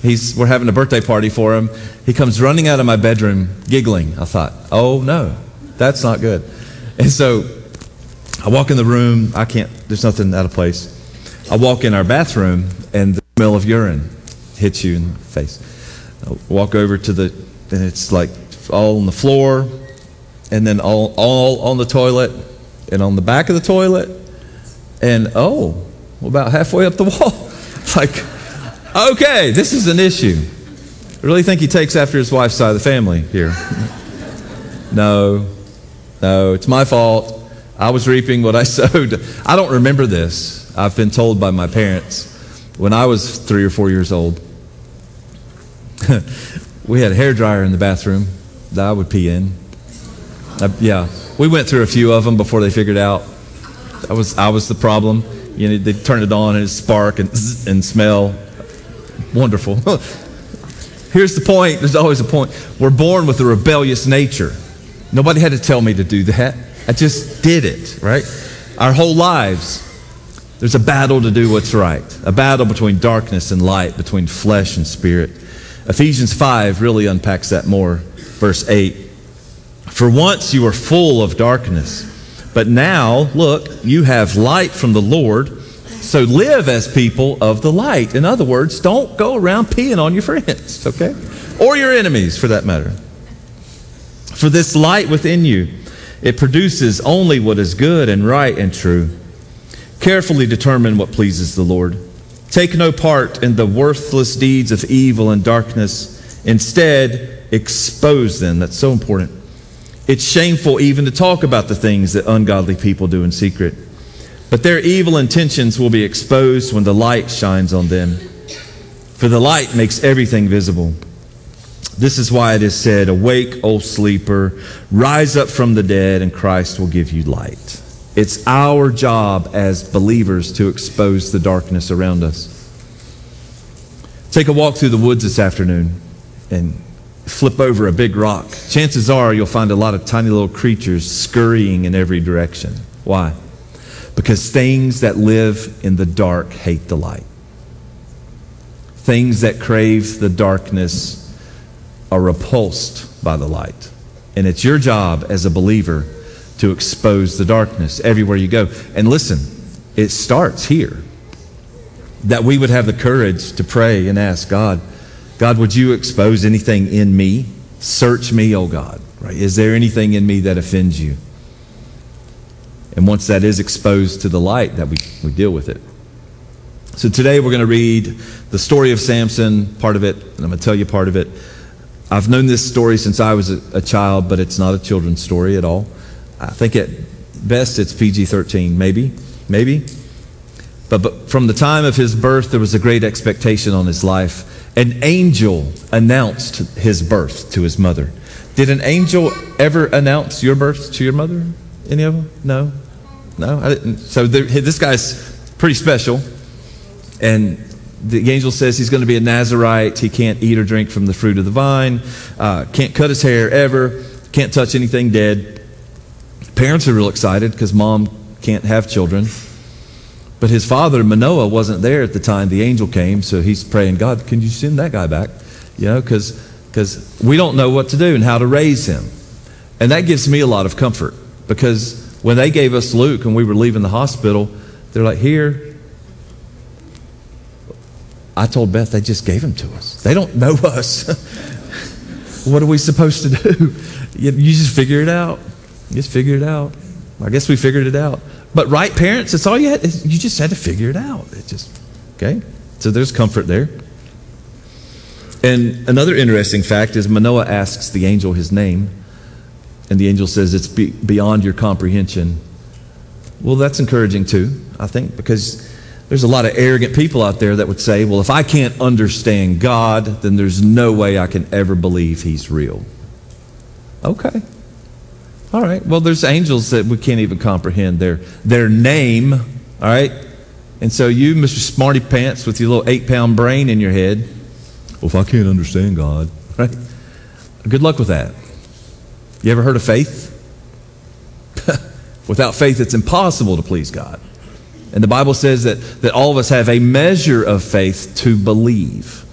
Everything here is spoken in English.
We're having a birthday party for him. He comes running out of my bedroom, giggling. I thought, oh no, that's not good. And so I walk in the room. There's nothing out of place. I walk in our bathroom, and the smell of urine hits you in the face. I walk over and it's like all on the floor, and then all on the toilet, and on the back of the toilet, and about halfway up the wall. Like, okay, this is an issue. I really think he takes after his wife's side of the family here. No, it's my fault. I was reaping what I sowed. I don't remember this. I've been told by my parents when I was 3 or 4 years old. We had a hairdryer in the bathroom that I would pee in. We went through a few of them before they figured out I was the problem. You know, they turn it on and it spark and smell. Wonderful. Here's the point. There's always a point. We're born with a rebellious nature. Nobody had to tell me to do that. I just did it, right? Our whole lives, there's a battle to do what's right. A battle between darkness and light, between flesh and spirit. Ephesians 5 really unpacks that more. Verse 8. For once you were full of darkness, but now, look, you have light from the Lord, so live as people of the light. In other words, don't go around peeing on your friends, okay? Or your enemies, for that matter. For this light within you, it produces only what is good and right and true. Carefully determine what pleases the Lord. Take no part in the worthless deeds of evil and darkness. Instead, expose them. That's so important. It's shameful even to talk about the things that ungodly people do in secret. But their evil intentions will be exposed when the light shines on them. For the light makes everything visible. This is why it is said, awake, O sleeper, rise up from the dead, and Christ will give you light. It's our job as believers to expose the darkness around us. Take a walk through the woods this afternoon and flip over a big rock. Chances are you'll find a lot of tiny little creatures scurrying in every direction. Why? Because things that live in the dark hate the light. Things that crave the darkness are repulsed by the light. And it's your job as a believer to expose the darkness everywhere you go. And listen, it starts here. That we would have the courage to pray and ask God, would you expose anything in me? Search me, oh God. Right? Is there anything in me that offends you? And once that is exposed to the light, that we deal with it. So today we're going to read the story of Samson, part of it, and I'm going to tell you part of it. I've known this story since I was a child, but it's not a children's story at all. I think at best it's PG-13, maybe. But from the time of his birth, there was a great expectation on his life. An angel announced his birth to his mother. Did an angel ever announce your birth to your mother? Any of them? No, I didn't. So this guy's pretty special. And the angel says he's going to be a Nazirite. He can't eat or drink from the fruit of the vine. Can't cut his hair ever. Can't touch anything dead. Parents are real excited because mom can't have children. But his father, Manoah, wasn't there at the time the angel came. So he's praying, God, can you send that guy back? You know, because we don't know what to do and how to raise him. And that gives me a lot of comfort. Because when they gave us Luke and we were leaving the hospital, they're like, here. I told Beth they just gave him to us. They don't know us. What are we supposed to do? You just figure it out. Just figure it out. I guess we figured it out. But right, parents, it's all you had. You just had to figure it out. It just, okay? So there's comfort there. And another interesting fact is Manoah asks the angel his name. And the angel says it's beyond your comprehension. Well, that's encouraging too, I think, because there's a lot of arrogant people out there that would say, well, if I can't understand God, then there's no way I can ever believe he's real. Okay. All right. Well, there's angels that we can't even comprehend their name. All right. And so you, Mr. Smarty Pants, with your little 8-pound brain in your head, well, if I can't understand God, right? Good luck with that. You ever heard of faith? Without faith, it's impossible to please God. And the Bible says that all of us have a measure of faith to believe.